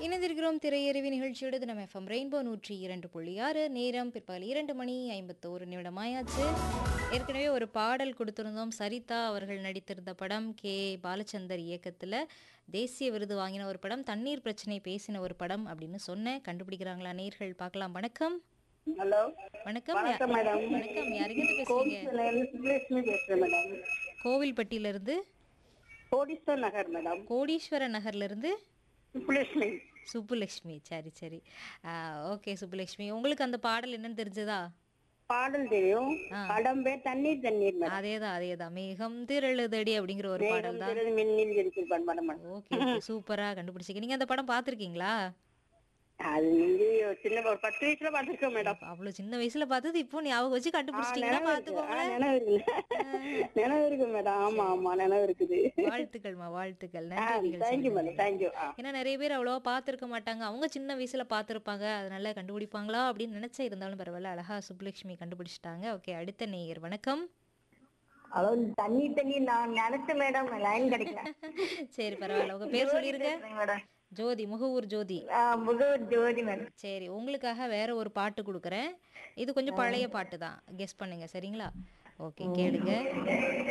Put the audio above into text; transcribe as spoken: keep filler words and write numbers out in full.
இணைந்திருக்கிறோம் திரையறிவி நிகழ்ச்சியோடு இது நம்ம எஃப்எம் ரெயின்போ நூற்றி இரண்டு புள்ளி ஆறு. நேரம் பிற்பகல் இரண்டு மணி ஐம்பத்தோரு நிமிடம் ஆயாச்சு. ஏற்கனவே ஒரு பாடல் கொடுத்திருந்தோம். சரிதா அவர்கள் நடித்திருந்த படம், கே பாலச்சந்தர் இயக்கத்தில் தேசிய விருது வாங்கின ஒரு படம், தண்ணீர் பிரச்சனை பேசின ஒரு படம் அப்படின்னு சொன்னேன். கண்டுபிடிக்கிறாங்களா நேர்கள்? பார்க்கலாம். வணக்கம். ஹலோ வணக்கம். யா- வணக்கம் மேடம். வணக்கம். யாருங்கிட்ட பேசுறீங்க? கோவில்பட்டியிலிருந்து சுப்புலட்சுமி பேசுறேன் மேடம். கோவில்பட்டியிலிருந்து. கோடீஸ்வர் நகர் மேடம். கோடீஸ்வர நகர்ல இருந்து சுப்புலட்சுமி. சுப்புலட்சுமி. சரி சரி. ஓகே சுப்புலட்சுமி, உங்களுக்கு அந்த பாடல் என்னன்னு தெரிஞ்சதா? பாடல் தெரியும். ஆ. படம் பேர் தண்ணீர் தண்ணீர் மேடம். அதேதான் அதேதான். மேகம் திரளுதடி அப்படிங்கிற ஒரு மேகம் பாடல் தான். திரள் மின்னில் இருக்கிற படம் மேடம். ஓகே ஓகே, சூப்பரா கண்டுபிடிச்சிங்க. நீங்க அந்த படம் பார்த்திருக்கீங்களா? அது வந்து சின்ன ஒரு பத்து வயசுல பாத்துருக்கோம் மேடம். அவ்வளவு சின்ன வயசுல பார்த்தது இப்போ ஞாபகம் வச்சு ஆ, கண்டுபிடிச்சிட்டீங்கன்னா நினைவு இருக்கு. ஆ, பாத்துக்கோங்களேன். நினைவு இருக்கு. நினைவு இருக்கு மேடம். ஆமா ஆமா நினைவு இருக்குது. வாழ்த்துக்கள்மா, வாழ்த்துக்கள். ஆ, நன்றி நிகழ்ச்சி. Thank you madam. தேங்க்யூ. ஆ. ஏன்னா நிறைய பேர் அவ்வளவா பார்த்திருக்க மாட்டாங்க. அவங்க சின்ன வயசுல பார்த்திருப்பாங்க, அதனால கண்டுபிடிப்பாங்களா அப்படின்னு நினைச்சா, இருந்தாலும் பரவாயில்ல, அழகா சுப்புலட்சுமி கண்டுபிடிச்சிட்டாங்க. ஓகே, அடுத்த நேயர். வணக்கம். ஹலோ, தண்ணி தண்ணி நான் நினைச்ச மேடம் லைன் கிடைக்கல. சரி பரவாயில்ல, உங்க பேர் சொல்லிருங்க. மேடம் ஜோதி, முகவூர் ஜோதி. முகவர் ஜோதி மேடம். சரி, உங்களுக்காக வேற ஒரு பாட்டு கொடுக்குறேன். இது கொஞ்சம் பழைய பாட்டு தான், கெஸ் பண்ணுங்க. சரிங்களா? ஓகே, கேளுங்க.